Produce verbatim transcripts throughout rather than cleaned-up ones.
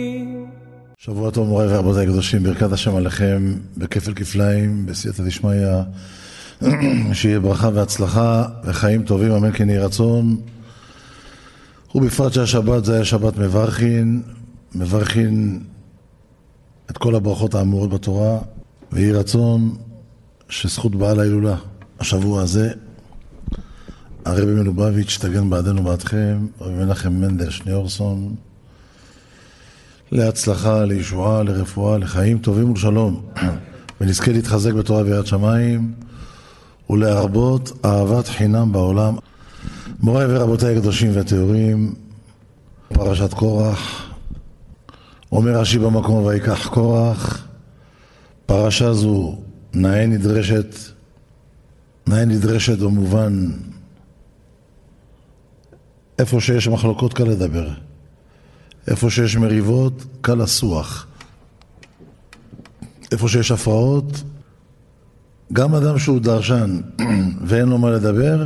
שבוע טוב מוריי ורבותיי הקדושים, ברכת השם עליכם בכפל כפליים, בסייעתא דשמיא, שיהיה ברכה והצלחה וחיים טובים, אמן כן יהי רצון. ובפרט שהשבת זה היה שבת מברכין, מברכין את כל הברכות האמורות בתורה, ויהי רצון שזכות בעל ההילולה השבוע הזה, הרבי מלובביץ' תגן בעדנו בעדכם, רבי מנחם מנדל שניאורסון, להצלחה, לישועה, לרפואה, לחיים טובים ולשלום, ונזכה להתחזק בתורה ויראת שמיים ולהרבות אהבת חינם בעולם. מוריי ורבותיי הקדושים והטהורים, פרשת קורח, אומר רש"י במקום ויקח קורח, פרשה זו נאה נדרשת, נאה נדרשת במובן איפה שיש מחלוקות קל לדבר, איפה שיש מריבות קל לסוח, איפה שיש הפרעות, גם אדם שהוא דרשן ואין לו מה לדבר,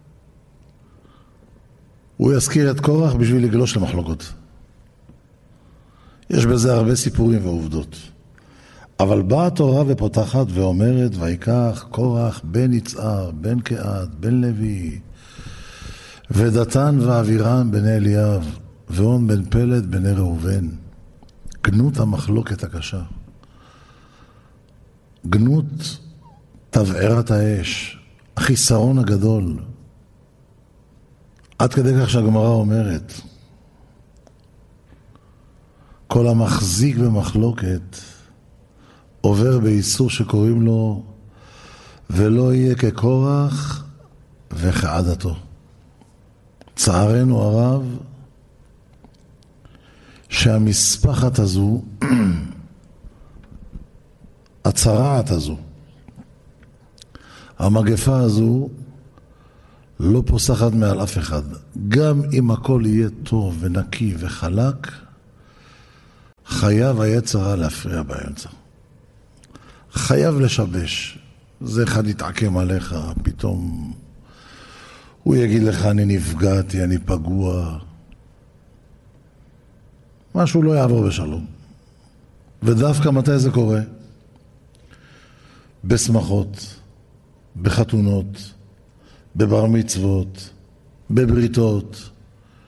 הוא יזכיר את קורח בשביל לגלוש למחלוקות. יש בזה הרבה סיפורים ועובדות. אבל באה התורה ופותחת ואומרת, ויקח קורח בן יצהר, בן קהת, בן לוי, ודתן ואבירם בני אליאב, ואון בן פלד בני ראובן. גנות המחלוקת הקשה. גנות תבערת האש, החיסרון הגדול. עד כדי כך שהגמרא אומרת, כל המחזיק במחלוקת עובר באיסור שקוראים לו ולא יהיה כקורח וכעדתו. צערנו הרב שהמספחת הזו, הצרעת הזו, המגפה הזו לא פוסחת מעל אף אחד. גם אם הכל יהיה טוב ונקי וחלק, חייב היצר הרע להפריע באמצע. חייב לשבש. זה אחד יתעקם עליך, פתאום הוא יגיד לך אני נפגעתי, אני פגוע. משהו לא יעבור בשלום. ודווקא מתי זה קורה? בשמחות, בחתונות, בבר מצוות, בבריתות,